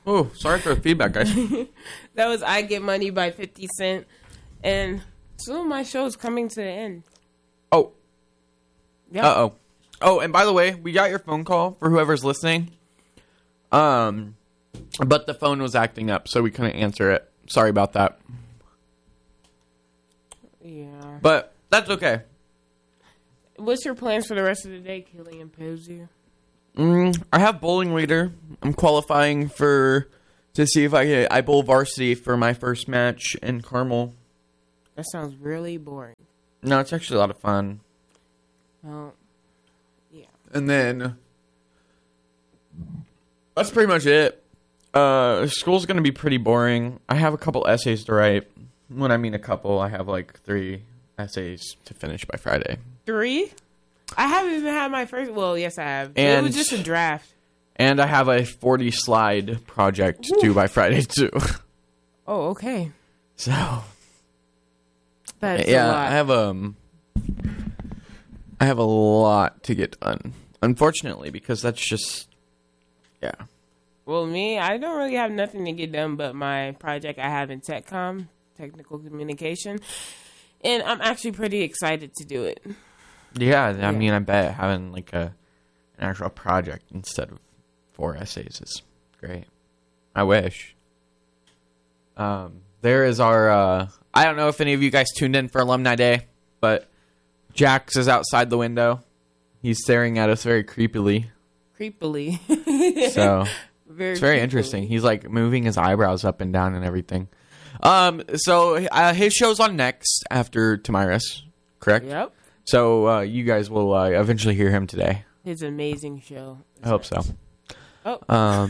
Oh, sorry for the feedback, guys. That was I Get Money by 50 Cent. And some of my shows coming to the end. Oh. Yep. Uh-oh. Oh, and by the way, we got your phone call for whoever's listening. But the phone was acting up, so we couldn't answer it. Sorry about that. Yeah. But that's okay. What's your plans for the rest of the day, Killian Posey? I have bowling later. I'm qualifying to see if I bowl varsity for my first match in Carmel. That sounds really boring. No, it's actually a lot of fun. Well, yeah. And then that's pretty much it. School's going to be pretty boring. I have a couple essays to write. When I mean a couple, I have like 3 essays to finish by Friday. 3? I haven't even had my first. Well, yes, I have. And it was just a draft. And I have a 40-slide project due by Friday, too. Oh, okay. So, That's yeah, a lot. I have a lot to get done. Unfortunately, because that's just, yeah. Well, me, I don't really have nothing to get done but my project I have in TechCom, technical communication. And I'm actually pretty excited to do it. Yeah, I mean, I bet having like an actual project instead of 4 essays is great. I wish. There is our, I don't know if any of you guys tuned in for Alumni Day, but Jax is outside the window. He's staring at us very creepily. Creepily. So, it's very creepily. interesting. He's like moving his eyebrows up and down and everything. So his show's on next after Tamiris, correct? Yep. So you guys will eventually hear him today. His amazing show. I hope so. Oh.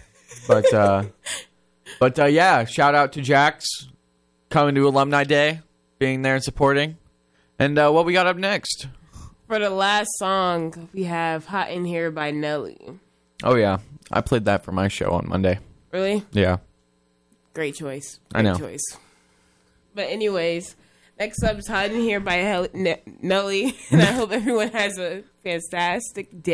But yeah, shout out to Jax coming to Alumni Day, being there and supporting. And what we got up next? For the last song, we have Hot in Here by Nelly. Oh yeah, I played that for my show on Monday. Really? Yeah. Great choice. I know. Great choice. But anyways, next up is Hot in Here by Nelly. And I hope everyone has a fantastic day.